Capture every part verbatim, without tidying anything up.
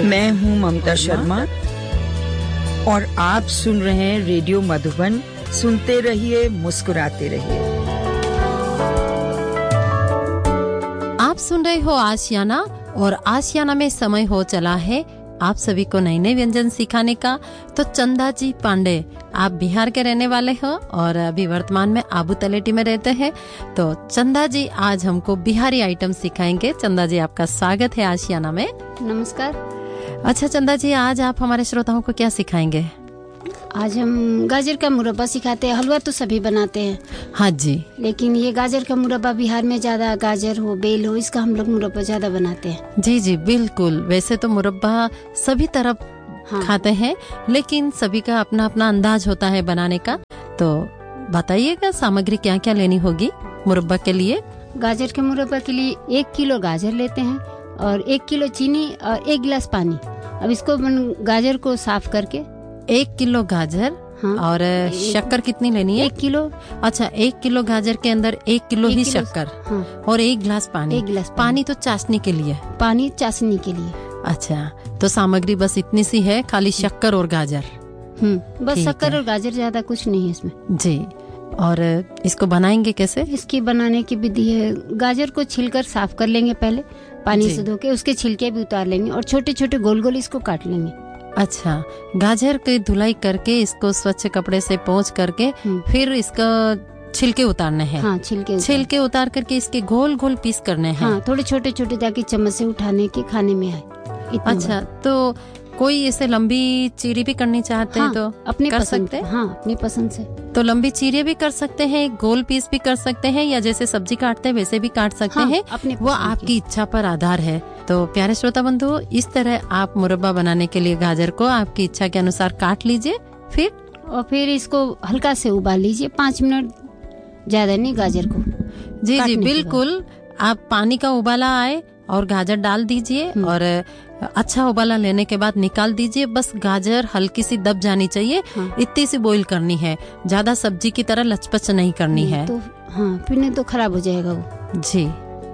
मैं हूँ ममता शर्मा और आप सुन रहे हैं रेडियो मधुबन। सुनते रहिए, मुस्कुराते रहिए। आप सुन रहे हो आशियाना और आशियाना में समय हो चला है आप सभी को नए नए व्यंजन सिखाने का। तो चंदा जी पांडे, आप बिहार के रहने वाले हो और अभी वर्तमान में आबू तलेटी में रहते हैं। तो चंदा जी आज हमको बिहारी आइटम सिखाएंगे। चंदा जी आपका स्वागत है आशियाना में। नमस्कार। अच्छा चंदा जी, आज आप हमारे श्रोताओं को क्या सिखाएंगे? आज हम गाजर का मुरब्बा सिखाते हैं। हलवा तो सभी बनाते हैं। हाँ जी। लेकिन ये गाजर का मुरब्बा बिहार में ज्यादा, गाजर हो बेल हो, इसका हम लोग मुरब्बा ज्यादा बनाते हैं। जी जी बिल्कुल। वैसे तो मुरब्बा सभी तरफ हाँ। खाते हैं, लेकिन सभी का अपना अपना अंदाज होता है बनाने का। तो बताइएगा सामग्री क्या क्या लेनी होगी मुरब्बा के लिए? गाजर के मुरब्बा के लिए एक किलो गाजर लेते हैं और एक किलो चीनी और एक गिलास पानी। अब इसको गाजर को साफ करके, एक किलो गाजर हाँ, और शक्कर कितनी लेनी है? एक किलो। अच्छा, एक किलो गाजर के अंदर एक किलो एक ही शक्कर हाँ, और एक गिलास पानी। एक गिलास पानी तो चाशनी के लिए? पानी चाशनी के लिए। अच्छा, तो सामग्री बस इतनी सी है, खाली शक्कर और गाजर। हम्म बस शक्कर और गाजर, ज्यादा कुछ नहीं है इसमें। जी। और इसको बनाएंगे कैसे? इसकी बनाने की विधि है, गाजर को छिलकर साफ कर लेंगे पहले पानी से धो के, उसके छिलके भी उतार लेंगे और छोटे छोटे गोल गोल इसको काट लेंगे। अच्छा, गाजर की धुलाई करके इसको स्वच्छ कपड़े से पोंछ करके फिर इसका छिलके उतारने हैं। हाँ, छिलके उतार। छिलके उतार करके इसके गोल गोल पीस करने हैं। हाँ, थोड़े छोटे छोटे ताकि चम्मच से उठाने के खाने में आए। अच्छा, तो कोई ऐसे लंबी चीरी भी करनी चाहते हाँ, हैं तो अपने कर पसंद सकते हैं? हाँ, अपनी पसंद से। तो लंबी चीरे भी कर सकते हैं, गोल पीस भी कर सकते हैं, या जैसे सब्जी काटते हैं वैसे भी काट सकते हाँ, हैं। अपने वो आपकी इच्छा पर आधार है। तो प्यारे श्रोता बंधु, इस तरह आप मुरब्बा बनाने के लिए गाजर को आपकी इच्छा के अनुसार काट लीजिए। फिर और फिर इसको हल्का से उबाल लीजिए, पाँच मिनट, ज्यादा नहीं, गाजर को। जी जी बिल्कुल। आप पानी का उबाला आए और गाजर डाल दीजिए और अच्छा उबाला लेने के बाद निकाल दीजिए। बस गाजर हल्की सी दब जानी चाहिए। हाँ। इतनी सी बॉईल करनी है, ज्यादा सब्जी की तरह लचपच नहीं करनी है। तो हाँ, फिर नहीं तो खराब हो जाएगा वो। जी।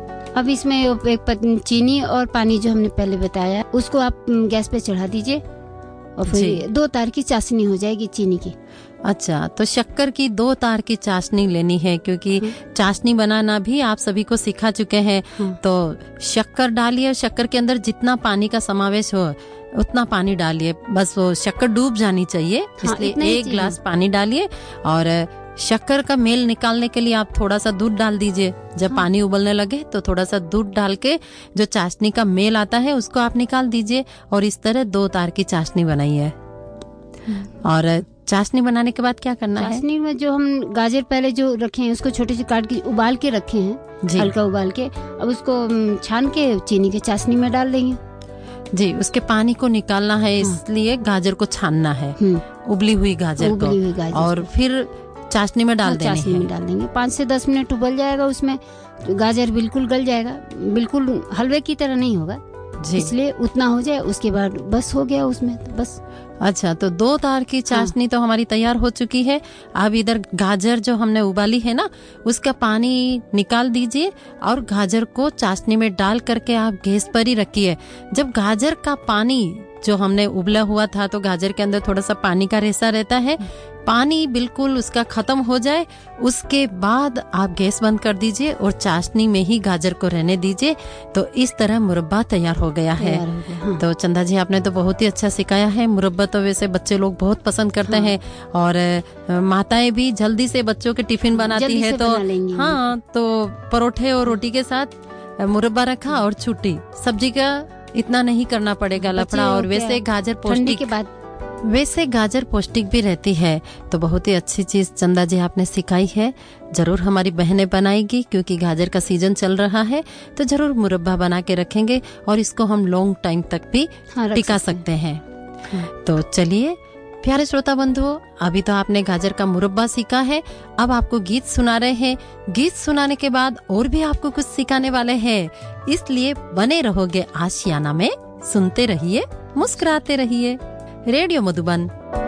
अब इसमें एक चीनी और पानी जो हमने पहले बताया, उसको आप गैस पे चढ़ा दीजिए और फिर दो तार की चाशनी हो जाएगी चीनी की। अच्छा, तो शक्कर की दो तार की चाशनी लेनी है, क्योंकि चाशनी बनाना भी आप सभी को सिखा चुके हैं। तो शक्कर डालिए, शक्कर के अंदर जितना पानी का समावेश हो उतना पानी डालिए, बस वो शक्कर डूब जानी चाहिए। हाँ, इसलिए एक गिलास पानी डालिए और शक्कर का मेल निकालने के लिए आप थोड़ा सा दूध डाल दीजिए। जब हाँ। पानी उबलने लगे तो थोड़ा सा दूध डाल के जो चाशनी का मेल आता है उसको आप निकाल दीजिए और इस तरह दो तार की चाशनी बनाई है। और चाशनी बनाने के बाद क्या करना है? चाशनी में जो हम गाजर पहले जो रखे हैं उसको छोटे से काट के उबाल के रखे हैं, हल्का उबाल के, अब उसको छान के चीनी के चाशनी में डाल देंगे। जी, उसके पानी को निकालना है। हाँ। इसलिए गाजर को छानना है, उबली हुई गाजर को, हुई गाजर और को। फिर चाशनी में डाल देंगे। चाशनी में डाल देंगे, पाँच से दस मिनट उबल जाएगा उसमें, तो गाजर बिल्कुल गल जाएगा, बिल्कुल हलवे की तरह नहीं होगा। इसलिए उतना हो जाए, उसके बाद बस हो गया उसमें, तो बस। अच्छा, तो दो तार की चाशनी हाँ। तो हमारी तैयार हो चुकी है। अब इधर गाजर जो हमने उबाली है ना, उसका पानी निकाल दीजिए और गाजर को चाशनी में डाल करके आप गैस पर ही रखिए। जब गाजर का पानी जो हमने उबला हुआ था, तो गाजर के अंदर थोड़ा सा पानी का रेसा रहता है, पानी बिल्कुल उसका खत्म हो जाए उसके बाद आप गैस बंद कर दीजिए और चाशनी में ही गाजर को रहने दीजिए। तो इस तरह मुरब्बा तैयार हो गया है। हाँ। तो चंदा जी आपने तो बहुत ही अच्छा सिखाया है। मुरब्बा तो वैसे बच्चे लोग बहुत पसंद करते हाँ। हैं और माताएं भी जल्दी से बच्चों के टिफिन बनाती है। तो हाँ, तो परोठे और रोटी के साथ मुरब्बा रखा और छुट्टी, सब्जी का इतना नहीं करना पड़ेगा लफड़ा। और वैसे गाजर पौष्टिक के बाद वैसे गाजर पौष्टिक भी रहती है। तो बहुत ही अच्छी चीज चंदा जी आपने सिखाई है। जरूर हमारी बहनें बनाएगी, क्योंकि गाजर का सीजन चल रहा है, तो जरूर मुरब्बा बना के रखेंगे और इसको हम लॉन्ग टाइम तक भी हाँ, टिका सकते हैं। हाँ। तो चलिए प्यारे श्रोता बंधुओं, अभी तो आपने गाजर का मुरब्बा सीखा है, अब आपको गीत सुना रहे हैं। गीत सुनाने के बाद और भी आपको कुछ सिखाने वाले हैं, इसलिए बने रहोगे आशियाना में। सुनते रहिए, मुस्कुराते रहिए। रेडियो मधुबन।